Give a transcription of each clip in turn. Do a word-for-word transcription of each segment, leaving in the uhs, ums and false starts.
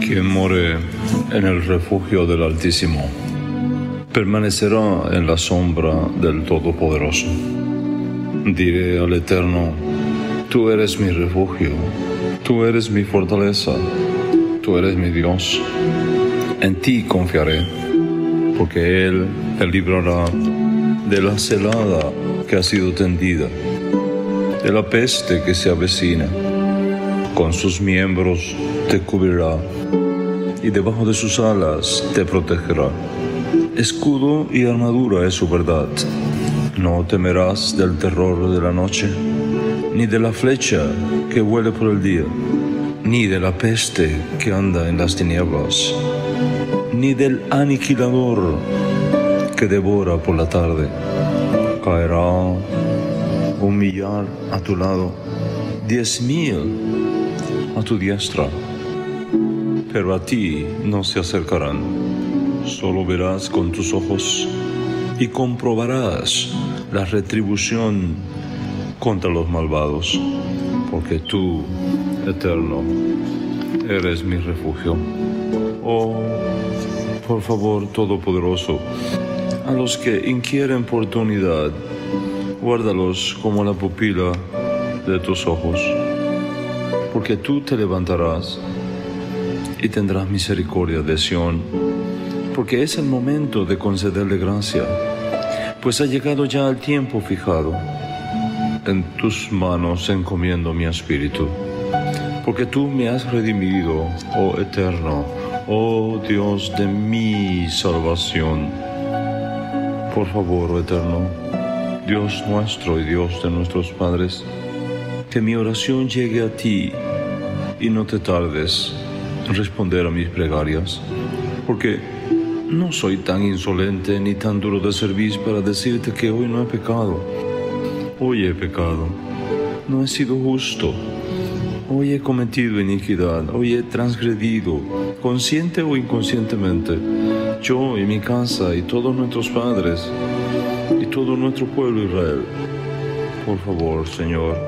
Quien more en el refugio del Altísimo permanecerá en la sombra del Todopoderoso. Diré al Eterno: tú eres mi refugio, tú eres mi fortaleza, tú eres mi Dios. En ti confiaré, porque Él te librará de la celada que ha sido tendida, de la peste que se avecina. Con sus miembros te cubrirá, y debajo de sus alas te protegerá. Escudo y armadura es su verdad. No temerás del terror de la noche, ni de la flecha que vuele por el día, ni de la peste que anda en las tinieblas, ni del aniquilador que devora por la tarde. Caerá un millar a tu lado, diez mil a tu diestra, pero a ti no se acercarán. Solo verás con tus ojos y comprobarás la retribución contra los malvados, porque tú, Eterno, eres mi refugio. Oh, por favor, Todopoderoso, a los que inquieren por tu unidad, guárdalos como la pupila de tus ojos, porque tú te levantarás y tendrás misericordia de Sión, porque es el momento de concederle gracia, pues ha llegado ya el tiempo fijado. En tus manos encomiendo mi espíritu, porque tú me has redimido, oh Eterno, oh Dios de mi salvación. Por favor, oh Eterno, Dios nuestro y Dios de nuestros padres, que mi oración llegue a ti y no te tardes en responder a mis plegarias, porque no soy tan insolente ni tan duro de cerviz para decirte que hoy no he pecado. Hoy he pecado, no he sido justo, hoy he cometido iniquidad, hoy he transgredido, consciente o inconscientemente, yo y mi casa y todos nuestros padres y todo nuestro pueblo Israel. Por favor, Señor,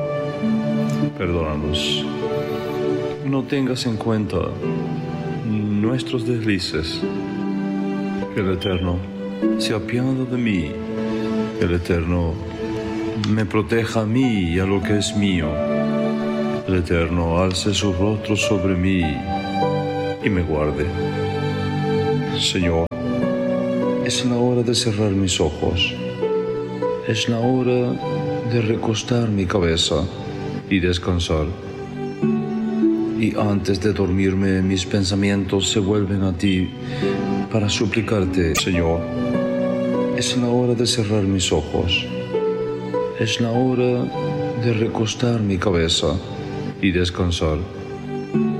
perdónanos. No tengas en cuenta nuestros deslices. Que el Eterno se apiade de mí, que el Eterno me proteja a mí y a lo que es mío. El Eterno alce su rostro sobre mí y me guarde. Señor, es la hora de cerrar mis ojos, es la hora de recostar mi cabeza y descansar. Y antes de dormirme, mis pensamientos se vuelven a ti para suplicarte, Señor. Es la hora de cerrar mis ojos, es la hora de recostar mi cabeza y descansar.